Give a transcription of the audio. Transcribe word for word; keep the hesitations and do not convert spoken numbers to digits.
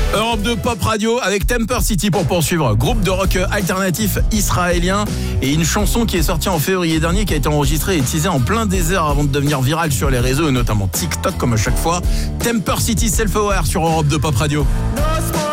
Europe deux Pop Radio avec Temper City pour poursuivre. Groupe de rock alternatif israélien et une chanson qui est sortie en février dernier, qui a été enregistrée et teasée en plein désert avant de devenir virale sur les réseaux et notamment TikTok comme à chaque fois. Temper City Self Aware sur Europe deux Pop Radio. No